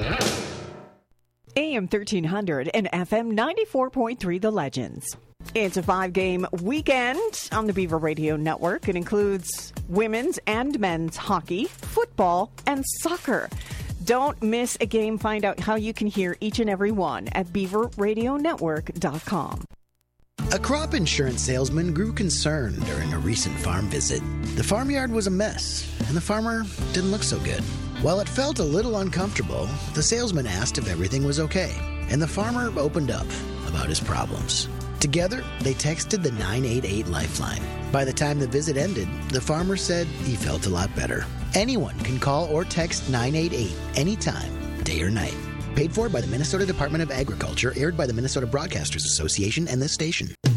AM 1300 and FM 94.3 The Legends. It's a 5-game weekend on the Beaver Radio Network. It includes women's and men's hockey, football, and soccer. Don't miss a game. Find out how you can hear each and every one at beaverradionetwork.com. A crop insurance salesman grew concerned during a recent farm visit. The farmyard was a mess, and the farmer didn't look so good. While it felt a little uncomfortable, the salesman asked if everything was okay, and the farmer opened up about his problems. Together, they texted the 988 Lifeline. By the time the visit ended, the farmer said he felt a lot better. Anyone can call or text 988 anytime, day or night. Paid for by the Minnesota Department of Agriculture, aired by the Minnesota Broadcasters Association and this station.